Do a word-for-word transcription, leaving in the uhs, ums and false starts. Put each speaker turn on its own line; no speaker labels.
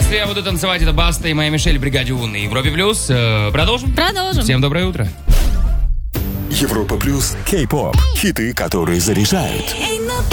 Если я буду танцевать, это Баста и моя Мишель в бригаде У на Европе Плюс. Э, продолжим?
Продолжим.
Всем доброе утро.
Европа Плюс. Кей-поп. Хиты, которые заряжают.